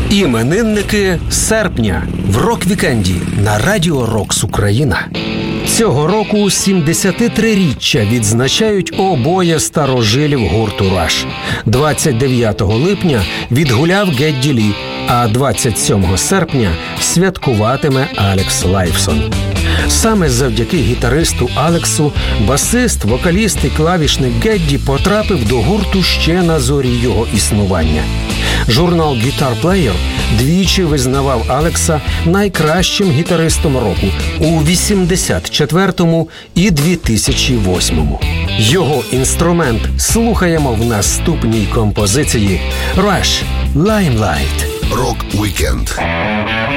Іменинники серпня в рок-вікенді на Радіо Рокс Україна. Цього року 73-річчя відзначають обоє старожилів гурту Rush. 29 липня відгуляв Гедді Лі, а 27 серпня святкуватиме Алекс Лайфсон. Саме завдяки гітаристу Алексу басист, вокаліст і клавішник Гедді потрапив до гурту ще на зорі його існування. Журнал Guitar Player двічі визнавав Алекса найкращим гітаристом року у 84-му і 2008-му. Його інструмент слухаємо в наступній композиції Rush Limelight. Рок-вікенд.